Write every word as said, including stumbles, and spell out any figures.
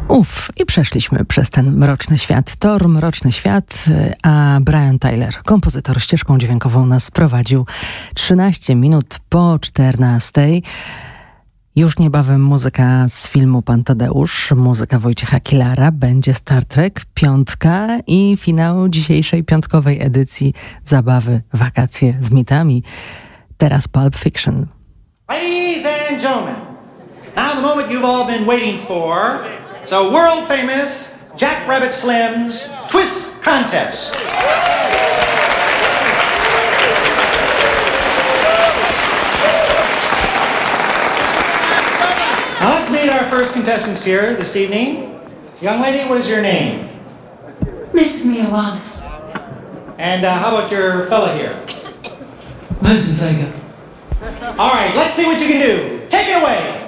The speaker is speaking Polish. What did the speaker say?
Uf, i przeszliśmy przez ten mroczny świat. Tor, mroczny świat, a Brian Tyler, kompozytor, ścieżką dźwiękową nas prowadził trzynaście minut po czternastej. Już niebawem muzyka z filmu Pan Tadeusz, muzyka Wojciecha Kilara, będzie Star Trek, piątka i finał dzisiejszej piątkowej edycji zabawy Wakacje z mitami. Teraz Pulp Fiction. Ladies and gentlemen, now the moment you've all been waiting for. So world famous Jack Rabbit Slim's Twist Contest. Now let's meet our first contestants here this evening. Young lady, what is your name? Missus Mia Wallace. And uh, how about your fella here? Vincent Vega. All right, let's see what you can do. Take it away.